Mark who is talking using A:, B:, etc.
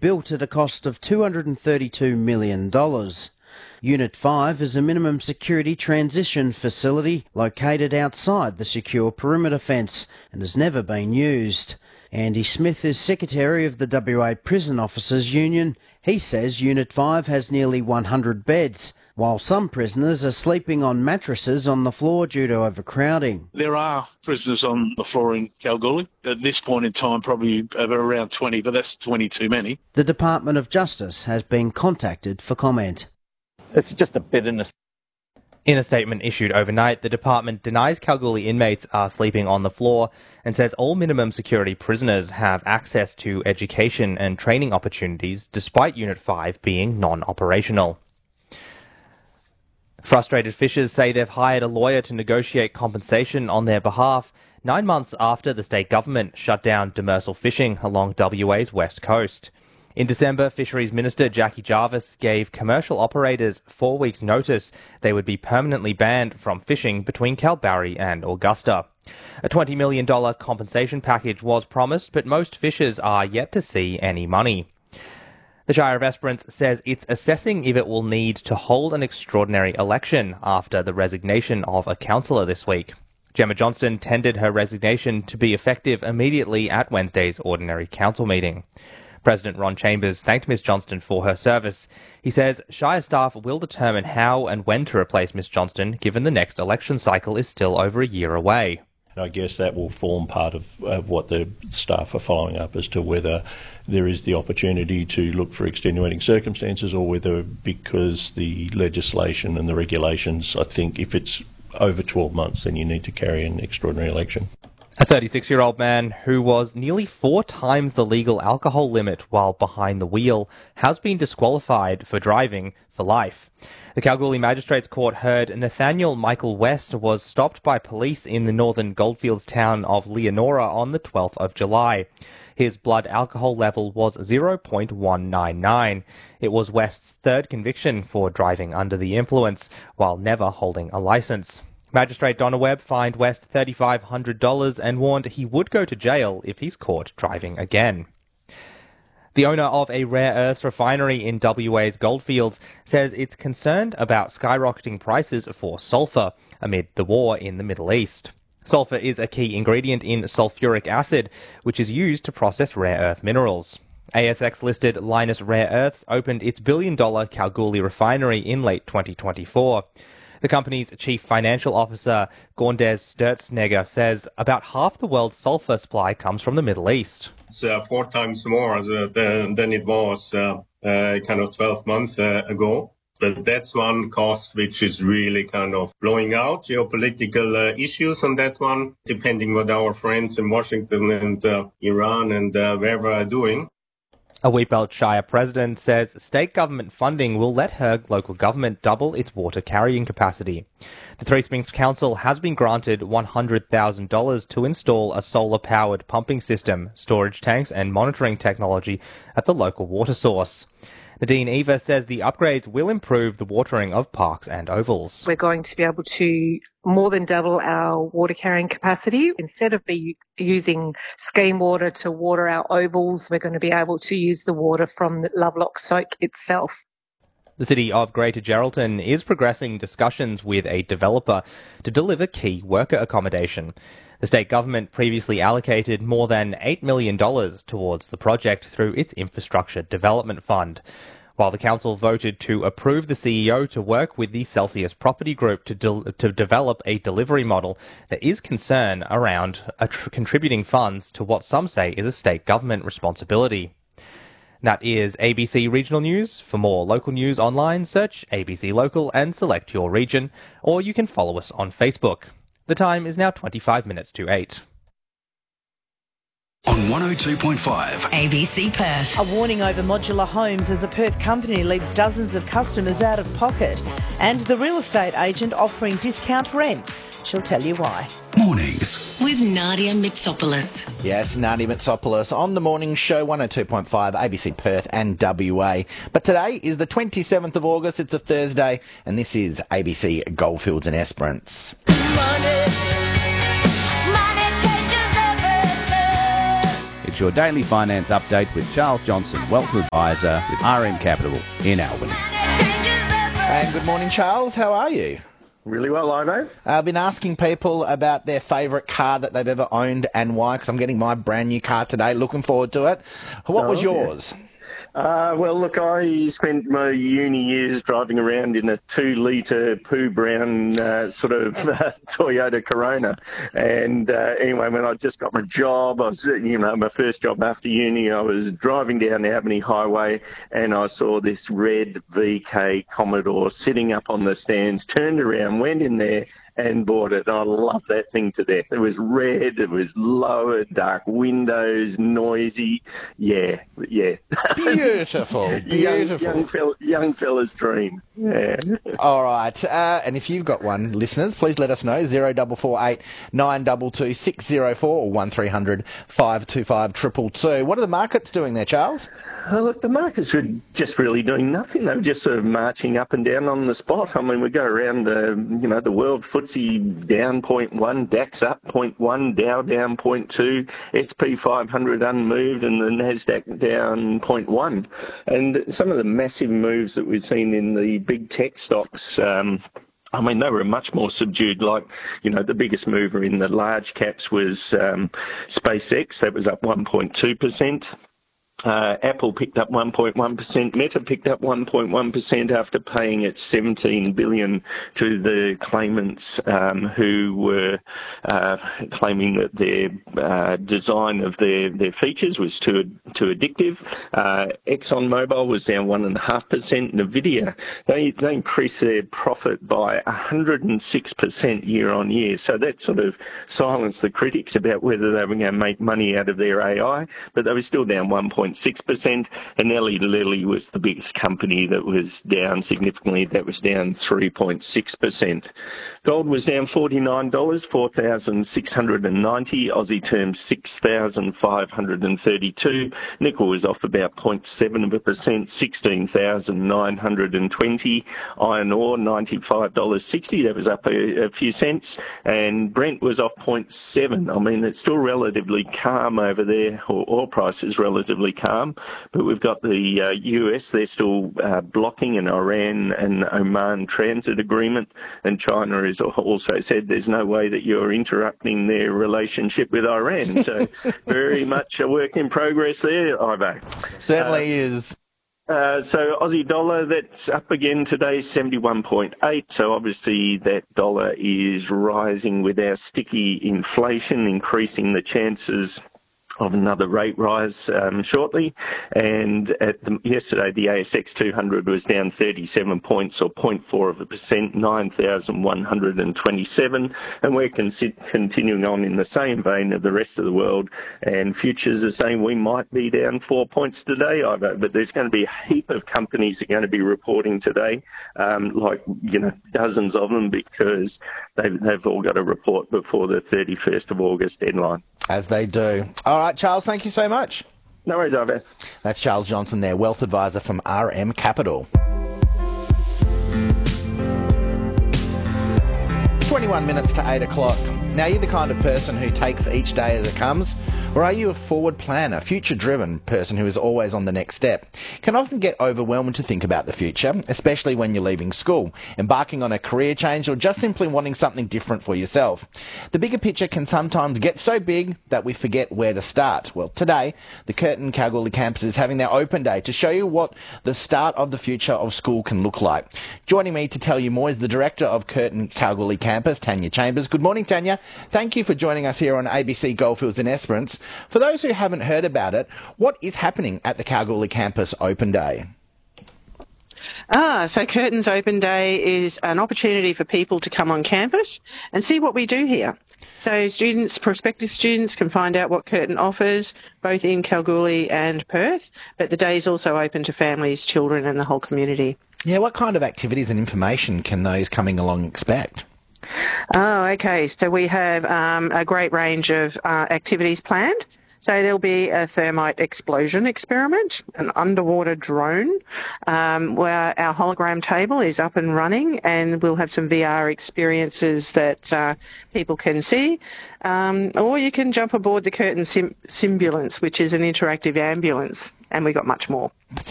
A: built at a cost of $232 million. Unit 5 is a minimum security transition facility located outside the secure perimeter fence and has never been used. Andy Smith is secretary of the WA Prison Officers Union. He says Unit 5 has nearly 100 beds, while some prisoners are sleeping on mattresses on the floor due to overcrowding.
B: There are prisoners on the floor in Kalgoorlie. At this point in time, probably around 20, but that's 20 too many.
A: The Department of Justice has been contacted for comment.
C: It's just a bitterness.
D: In a statement issued overnight, the department denies Kalgoorlie inmates are sleeping on the floor and says all minimum security prisoners have access to education and training opportunities despite Unit 5 being non-operational. Frustrated fishers say they've hired a lawyer to negotiate compensation on their behalf 9 months after the state government shut down demersal fishing along WA's west coast. In December, Fisheries Minister Jackie Jarvis gave commercial operators 4 weeks' notice they would be permanently banned from fishing between Kalbarri and Augusta. A $20 million compensation package was promised, but most fishers are yet to see any money. The Shire of Esperance says it's assessing if it will need to hold an extraordinary election after the resignation of a councillor this week. Gemma Johnston tendered her resignation to be effective immediately at Wednesday's ordinary council meeting. President Ron Chambers thanked Ms Johnston for her service. He says Shire staff will determine how and when to replace Ms Johnston, given the next election cycle is still over a year away.
E: And I guess that will form part of what the staff are following up as to whether there is the opportunity to look for extenuating circumstances or whether, because the legislation and the regulations, I think if it's over 12 months, then you need to carry an extraordinary election.
D: A 36-year-old man who was nearly 4 times the legal alcohol limit while behind the wheel has been disqualified for driving for life. The Kalgoorlie Magistrates Court heard Nathaniel Michael West was stopped by police in the northern Goldfields town of Leonora on the 12th of July. His blood alcohol level was 0.199. It was West's third conviction for driving under the influence while never holding a licence. Magistrate Donna Webb fined West $3,500 and warned he would go to jail if he's caught driving again. The owner of a rare earths refinery in WA's Goldfields says it's concerned about skyrocketing prices for sulphur amid the war in the Middle East. Sulphur is a key ingredient in sulfuric acid, which is used to process rare earth minerals. ASX-listed Lynas Rare Earths opened its billion-dollar Kalgoorlie refinery in late 2024. The company's chief financial officer, Gondes Sturzenegger, says about half the world's sulphur supply comes from the Middle East.
F: It's 4 times more than it was 12 months ago. But that's one cost which is really kind of blowing out. Geopolitical issues on that one, depending what our friends in Washington and Iran and wherever are doing.
D: A Wheatbelt Shire president says state government funding will let her local government double its water carrying capacity. The Three Springs Council has been granted $100,000 to install a solar-powered pumping system, storage tanks and monitoring technology at the local water source. Nadine Eva says the upgrades will improve the watering of parks and ovals.
G: We're going to be able to more than double our water carrying capacity. Instead of using scheme water to water our ovals, we're going to be able to use the water from the Lovelock Soak itself.
D: The City of Greater Geraldton is progressing discussions with a developer to deliver key worker accommodation. The state government previously allocated more than $8 million towards the project through its Infrastructure Development Fund. While the council voted to approve the CEO to work with the Celsius Property Group to develop a delivery model, there is concern around contributing funds to what some say is a state government responsibility. That is ABC Regional News. For more local news online, search ABC Local and select your region, or you can follow us on Facebook. The time is now 25 minutes to 8.
H: On 102.5
I: ABC Perth.
J: A warning over modular homes as a Perth company leaves dozens of customers out of pocket. And the real estate agent offering discount rents. She'll tell you why.
H: Mornings.
I: With Nadia Mitsopoulos.
K: Yes, Nadia Mitsopoulos on the morning show, 102.5 ABC Perth and WA. But today is the 27th of August, it's a Thursday, and this is ABC Goldfields and Esperance.
L: It's your daily finance update with Charles Johnson, Wealth Advisor with RM Capital in Albany.
K: And good morning, Charles. How are you?
C: Really well, Ivo.
K: I've been asking people about their favourite car that they've ever owned and why, because I'm getting my brand new car today. Looking forward to it. What was yours?
C: Well, look, I spent my uni years driving around in a 2-litre poo brown Toyota Corona. And anyway, when I just got my job, I was, my first job after uni, I was driving down the Albany Highway and I saw this red VK Commodore sitting up on the stands, turned around, went in there and bought it. I loved that thing to death. It was red, it was lower, dark windows, noisy. Yeah.
K: Beautiful.
C: Young fella's dream. Yeah.
K: All right. And if you've got one, listeners, please let us know. 0448 922 604 or 1300 525 222. What are the markets doing there, Charles?
C: Look, the markets were just really doing nothing. They were just sort of marching up and down on the spot. I mean, we go around the world FTSE down 0.1, DAX up 0.1, Dow down 0.2, XP 500 unmoved, and the Nasdaq down 0.1. And some of the massive moves that we've seen in the big tech stocks, they were much more subdued. Like, the biggest mover in the large caps was SpaceX. That was up 1.2%. Apple picked up 1.1%. Meta picked up 1.1% after paying its $17 billion to the claimants who were claiming that their design of their features was too addictive. ExxonMobil was down 1.5%. Nvidia, they increased their profit by 106% year on year. So that sort of silenced the critics about whether they were going to make money out of their AI, but they were still down 1.6%, and Eli Lilly was the biggest company that was down significantly. That was down 3.6%. Gold was down $49, 4,690 Aussie terms, 6,532. Nickel was off about 0.7%, 16,920. Iron ore, $95.60. That was up a few cents, and Brent was off 0.7. I mean, it's still relatively calm over there. Oil price is relatively calm, but we've got the US, they're still blocking an Iran and Oman transit agreement, and China has also said there's no way that you're interrupting their relationship with Iran. So very much a work in progress there, Ivo.
K: Certainly is.
C: So Aussie dollar, that's up again today, 71.8. So obviously that dollar is rising with our sticky inflation, increasing the chances of another rate rise shortly. And yesterday, the ASX 200 was down 37 points, or 0.4%, 9,127. And we're continuing on in the same vein of the rest of the world. And futures are saying we might be down 4 points today, Ivo. But there's going to be a heap of companies that are going to be reporting today, dozens of them, because they've all got to report before the 31st of August deadline.
K: As they do. All right, Charles, thank you so much.
C: No worries, Ivo.
K: That's Charles Johnson there, Wealth Advisor from RM Capital. 21 minutes to 8 o'clock. Now, you're the kind of person who takes each day as it comes, or are you a forward planner, future-driven person who is always on the next step? It can often get overwhelming to think about the future, especially when you're leaving school, embarking on a career change, or just simply wanting something different for yourself. The bigger picture can sometimes get so big that we forget where to start. Well, today, the Curtin Kalgoorlie campus is having their open day to show you what the start of the future of school can look like. Joining me to tell you more is the Director of Curtin Kalgoorlie campus, Tanya Chambers. Good morning, Tanya. Thank you for joining us here on ABC Goldfields in Esperance. For those who haven't heard about it, what is happening at the Kalgoorlie campus Open Day?
M: So Curtin's Open Day is an opportunity for people to come on campus and see what we do here. So prospective students can find out what Curtin offers, both in Kalgoorlie and Perth, but the day is also open to families, children and the whole community.
K: Yeah, what kind of activities and information can those coming along expect?
M: Oh, okay. So we have a great range of activities planned. So there'll be a thermite explosion experiment, an underwater drone, where our hologram table is up and running, and we'll have some VR experiences that people can see. Or you can jump aboard the Curtin Simbulance, which is an interactive ambulance, and we got much more.
K: That's